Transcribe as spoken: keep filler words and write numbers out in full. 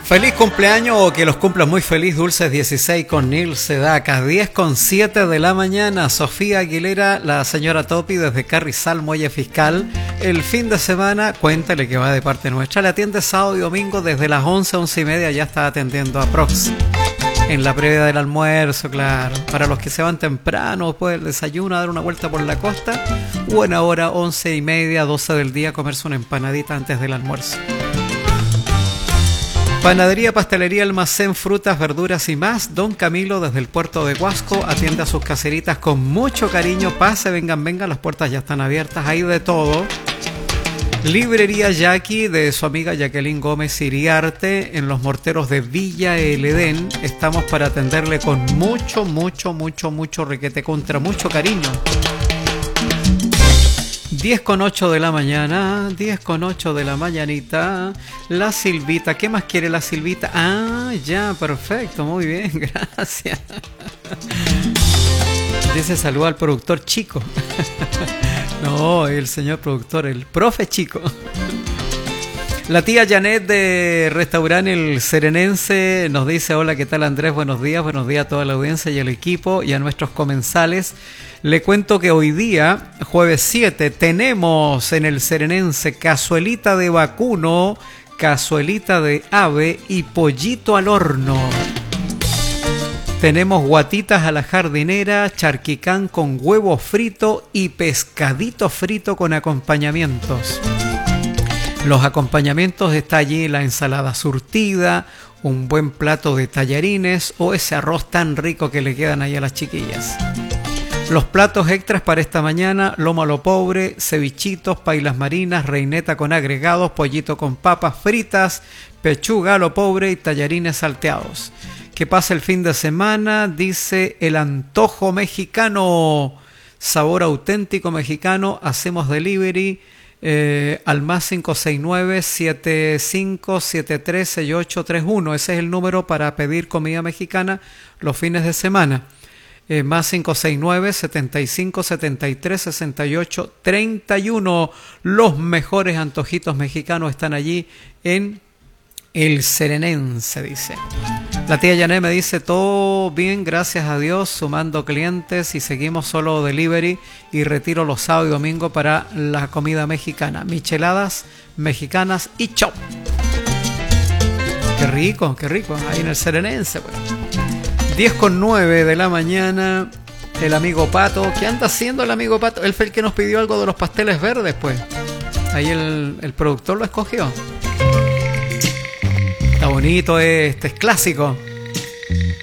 Feliz cumpleaños o que los cumplas muy feliz, Dulces dieciséis con Nil Sedaka. diez con siete de la mañana, Sofía Aguilera, la señora Topi desde Carrizal, Muelle Fiscal. El fin de semana, cuéntale que va de parte nuestra. Le atiende sábado y domingo desde las once, once y media, ya está atendiendo a Prox. En la previa del almuerzo, claro. Para los que se van temprano, después del desayuno, a dar una vuelta por la costa. Buena hora, once y media, doce del día, comerse una empanadita antes del almuerzo. Panadería, pastelería, almacén, frutas, verduras y más. Don Camilo desde el puerto de Huasco atiende a sus caseritas con mucho cariño. Pase, vengan, vengan, las puertas ya están abiertas, hay de todo. Librería Jackie de su amiga Jacqueline Gómez Iriarte en los morteros de Villa El Edén. Estamos para atenderle con mucho, mucho, mucho, mucho requete contra mucho cariño. diez con ocho de la mañana, diez con ocho de la mañanita. La Silvita, ¿qué más quiere la Silvita? Ah, ya, perfecto, muy bien, gracias. Dice saluda al productor Chico. No, el señor productor, el profe Chico. La tía Janet de Restaurante El Serenense nos dice: hola, ¿qué tal Andrés? Buenos días, buenos días a toda la audiencia y al equipo y a nuestros comensales. Le cuento que hoy día, jueves siete, tenemos en El Serenense cazuelita de vacuno, cazuelita de ave y pollito al horno. Tenemos guatitas a la jardinera, charquicán con huevo frito y pescadito frito con acompañamientos. Los acompañamientos está allí la ensalada surtida, un buen plato de tallarines o ese arroz tan rico que le quedan ahí a las chiquillas. Los platos extras para esta mañana: lomo a lo pobre, cevichitos, pailas marinas, reineta con agregados, pollito con papas fritas, pechuga a lo pobre y tallarines salteados. Que pase el fin de semana, dice el antojo mexicano, sabor auténtico mexicano. Hacemos delivery eh, al más cinco seis nueve, siete cinco siete tres, seis ocho tres uno. Ese es el número para pedir comida mexicana los fines de semana. Eh, más cinco seis nueve, setenta y cinco, setenta y tres, sesenta y ocho, treinta y uno. Los mejores antojitos mexicanos están allí en El Serenense, dice. La tía Yané me dice: todo bien, gracias a Dios, sumando clientes y seguimos solo delivery y retiro los sábados y domingos para la comida mexicana. Micheladas mexicanas y chop. Qué rico, qué rico, ahí en El Serenense, pues. diez con nueve de la mañana, el amigo Pato. ¿Qué anda haciendo el amigo Pato? Él fue el que nos pidió algo de los pasteles verdes, pues. Ahí el, el productor lo escogió. Está bonito este, es clásico.